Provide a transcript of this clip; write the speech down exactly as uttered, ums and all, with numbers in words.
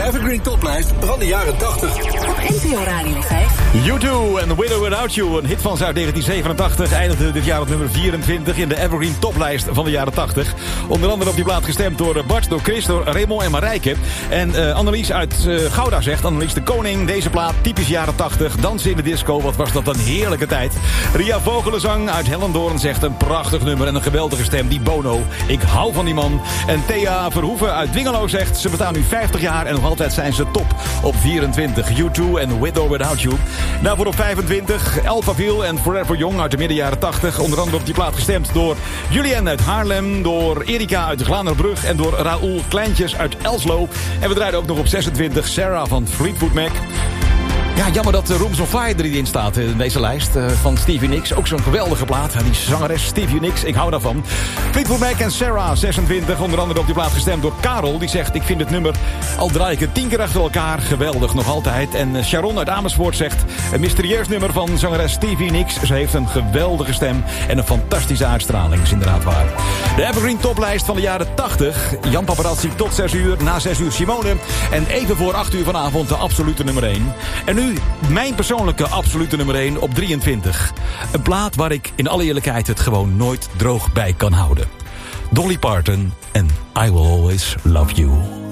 Evergreen Toplijst van de jaren tachtig. Op N P O Radio vijf. U twee en With or Without You, een hit van ze uit negentien zevenentachtig... eindigde dit jaar op nummer vierentwintig in de Evergreen Toplijst van de jaren tachtig. Onder andere op die plaat gestemd door Bart, door Chris, door Raymond en Marijke. En uh, Annelies uit uh, Gouda zegt, Annelies de Koning, deze plaat, typisch jaren tachtig, dansen in de disco, wat was dat een heerlijke tijd. Ria Vogelenzang uit Hellendoorn zegt, een prachtig nummer en een geweldige stem, die Bono. Ik hou van die man. En Thea Verhoeven uit Dwingelo zegt, ze bestaan nu vijftig jaar en nog altijd zijn ze top op vierentwintig. U twee en With or Without You. Daarvoor op vijfentwintig, Alphaville en Forever Young uit de midden jaren tachtig. Onder andere op die plaat gestemd door Julien uit Haarlem, door Erika uit de Glanerbrug en door Raoul Kleintjes uit Elslo. En we draaien ook nog op zesentwintig Sarah van Fleetwood Mac. Ja, jammer dat uh, Rooms on Fire er niet in staat in deze lijst uh, van Stevie Nicks. Ook zo'n geweldige plaat. Die zangeres Stevie Nicks, ik hou daarvan. Fleetwood Mac en Sarah, zesentwintig. Onder andere op die plaat gestemd door Karel. Die zegt, ik vind het nummer, al draai ik het tien keer achter elkaar, geweldig nog altijd. En uh, Sharon uit Amersfoort zegt, een mysterieus nummer van zangeres Stevie Nicks. Ze heeft een geweldige stem en een fantastische uitstraling. Is inderdaad waar. De Evergreen Toplijst van de jaren tachtig. Jan Paparazzi tot zes uur. Na zes uur Simone. En even voor acht uur vanavond de absolute nummer één. En nu Nu mijn persoonlijke absolute nummer één op drieëntwintig. Een plaat waar ik in alle eerlijkheid het gewoon nooit droog bij kan houden. Dolly Parton en I Will Always Love You.